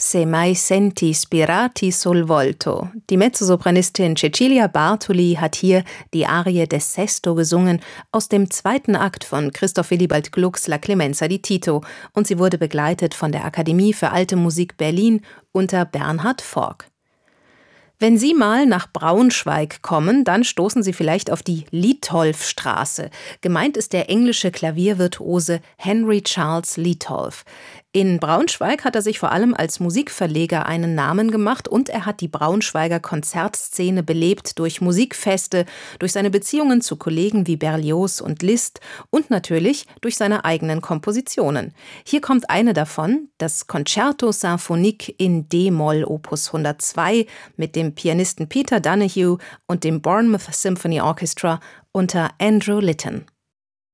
Se mai senti spirati sul volto. Die Mezzosopranistin Cecilia Bartoli hat hier die Arie des Sesto gesungen aus dem zweiten Akt von Christoph Willibald Glucks La Clemenza di Tito und sie wurde begleitet von der Akademie für Alte Musik Berlin unter Bernhard Forck. Wenn Sie mal nach Braunschweig kommen, dann stoßen Sie vielleicht auf die Liedtolff-Straße. Gemeint ist der englische Klaviervirtuose Henry Charles Liedtolff. In Braunschweig hat er sich vor allem als Musikverleger einen Namen gemacht und er hat die Braunschweiger Konzertszene belebt durch Musikfeste, durch seine Beziehungen zu Kollegen wie Berlioz und Liszt und natürlich durch seine eigenen Kompositionen. Hier kommt eine davon, das Concerto Symphonique in D-Moll Opus 102 mit dem Pianisten Peter Donoghue und dem Bournemouth Symphony Orchestra unter Andrew Litton.